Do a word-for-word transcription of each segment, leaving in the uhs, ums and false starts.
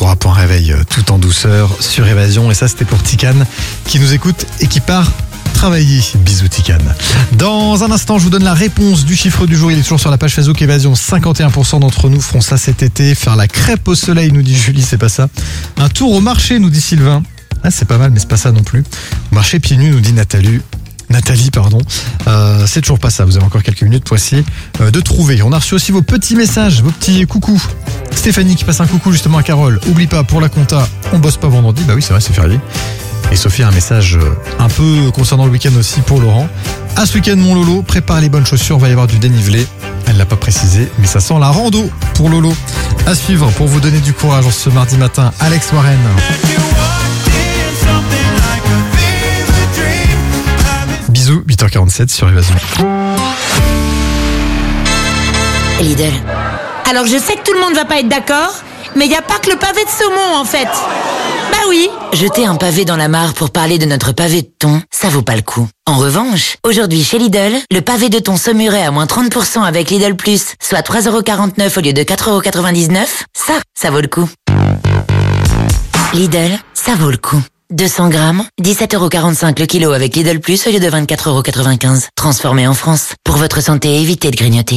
Brico Rap, un réveil tout en douceur sur Évasion. Et ça, c'était pour Ticane qui nous écoute et qui part travailler. Bisous Ticane. Dans un instant, je vous donne la réponse du chiffre du jour. Il est toujours sur la page Facebook Évasion. cinquante et un pour cent d'entre nous feront ça cet été. Faire la crêpe au soleil, nous dit Julie, c'est pas ça. Un tour au marché, nous dit Sylvain. Ah, c'est pas mal, mais c'est pas ça non plus. Au marché pieds nus, nous dit Nathalie. Nathalie, pardon. Euh, c'est toujours pas ça. Vous avez encore quelques minutes pour essayer euh, de trouver. On a reçu aussi vos petits messages, vos petits coucous. Stéphanie qui passe un coucou justement à Carole. Oublie pas, pour la compta, on bosse pas vendredi. Bah oui, c'est vrai, c'est férié. Et Sophie a un message un peu concernant le week-end aussi pour Laurent. À ce week-end, mon Lolo, prépare les bonnes chaussures, va y avoir du dénivelé. Elle l'a pas précisé, mais ça sent la rando pour Lolo. À suivre pour vous donner du courage ce mardi matin, Alex Warren. Bisous, huit heures quarante-sept sur Évasion. Lidl. Alors je sais que tout le monde va pas être d'accord, mais il n'y a pas que le pavé de saumon en fait. Bah oui. Jeter un pavé dans la mare pour parler de notre pavé de thon, ça vaut pas le coup. En revanche, aujourd'hui chez Lidl, le pavé de thon saumuré à moins trente pour cent avec Lidl Plus, soit trois euros quarante-neuf au lieu de quatre euros quatre-vingt-dix-neuf, ça, ça vaut le coup. Lidl, ça vaut le coup. deux cents grammes, dix-sept euros quarante-cinq le kilo avec Lidl Plus au lieu de vingt-quatre euros quatre-vingt-quinze. Transformé en France. Pour votre santé, évitez de grignoter.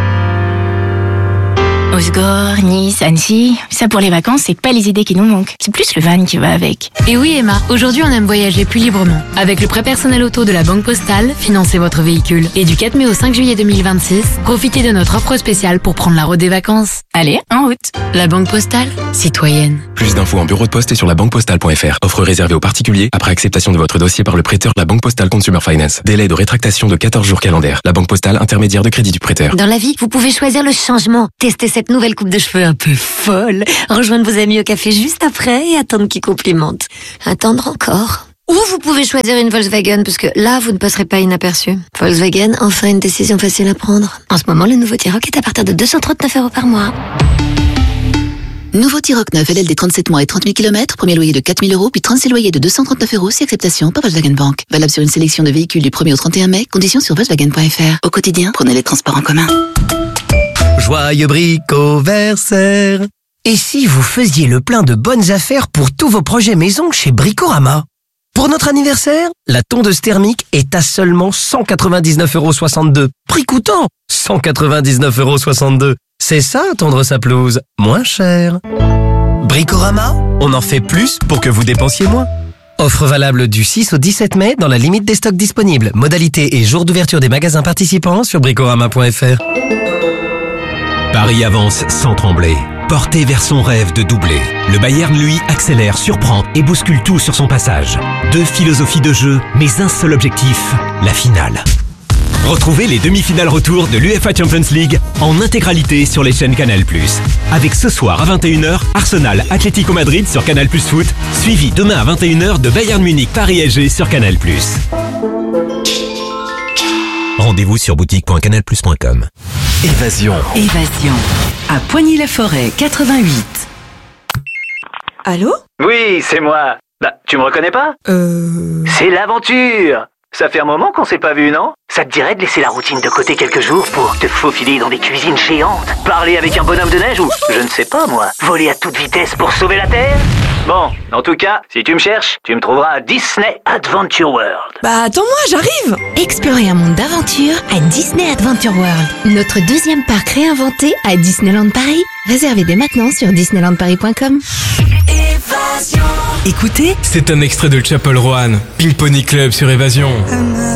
Osgore, Nice, Annecy, ça pour les vacances, c'est pas les idées qui nous manquent. C'est plus le van qui va avec. Et oui Emma, aujourd'hui on aime voyager plus librement. Avec le prêt personnel auto de la Banque Postale, financez votre véhicule. Et du quatre mai au cinq juillet deux mille vingt-six, profitez de notre offre spéciale pour prendre la route des vacances. Allez, en route. La Banque Postale, citoyenne. Plus d'infos en bureau de poste et sur la banque postale point f r. Offre réservée aux particuliers après acceptation de votre dossier par le prêteur de la Banque Postale Consumer Finance. Délai de rétractation de quatorze jours calendaires. La Banque Postale, intermédiaire de crédit du prêteur. Dans la vie, vous pouvez choisir le changement. Testez cette nouvelle coupe de cheveux un peu folle. Rejoindre vos amis au café juste après et attendre qu'ils complimentent. Attendre encore. Ou vous pouvez choisir une Volkswagen parce que là, vous ne passerez pas inaperçu. Volkswagen, enfin une décision facile à prendre. En ce moment, le nouveau T-Roc est à partir de deux cent trente-neuf euros par mois. Nouveau T-Roc neuf, L L D trente-sept mois et trente mille kilomètres, premier loyer de quatre mille euros, puis trente-six loyers de deux cent trente-neuf euros si acceptation par Volkswagen Bank. Valable sur une sélection de véhicules du premier au trente et un mai, conditions sur Volkswagen point f r. Au quotidien, prenez les transports en commun. Joyeux Bricoversaire. Et si vous faisiez le plein de bonnes affaires pour tous vos projets maison chez Bricorama? Pour notre anniversaire, la tondeuse thermique est à seulement cent quatre-vingt-dix-neuf euros soixante-deux. Prix coûtant cent quatre-vingt-dix-neuf euros soixante-deux. C'est ça, tondre sa pelouse moins cher. Bricorama, on en fait plus pour que vous dépensiez moins. Offre valable du six au dix-sept mai dans la limite des stocks disponibles. Modalité et jour d'ouverture des magasins participants sur bricorama point f r. Paris avance sans trembler. Porté vers son rêve de doubler. Le Bayern, lui, accélère, surprend et bouscule tout sur son passage. Deux philosophies de jeu, mais un seul objectif, la finale. Retrouvez les demi-finales retour de l'UEFA Champions League en intégralité sur les chaînes Canal plus. Avec ce soir à vingt et une heures, Arsenal Atlético Madrid sur Canal plus Foot, suivi demain à vingt et une heures de Bayern Munich Paris S G sur Canal plus. Rendez-vous sur boutique point canal plus point com. Évasion. Évasion. À Poigny-la-Forêt, quatre-vingt-huit. Allô? Oui, c'est moi. Bah, tu me reconnais pas? Euh... C'est l'aventure. Ça fait un moment qu'on s'est pas vu, non? Ça te dirait de laisser la routine de côté quelques jours pour te faufiler dans des cuisines géantes, parler avec un bonhomme de neige ou, je ne sais pas moi, voler à toute vitesse pour sauver la Terre? Bon, en tout cas, si tu me cherches, tu me trouveras à Disney Adventure World. Bah attends-moi, j'arrive! Explorez un monde d'aventure à Disney Adventure World. Notre deuxième parc réinventé à Disneyland Paris. Réservez dès maintenant sur disneyland paris point com. Écoutez, c'est un extrait de Chapel Roan, Pink Pony Club sur Évasion.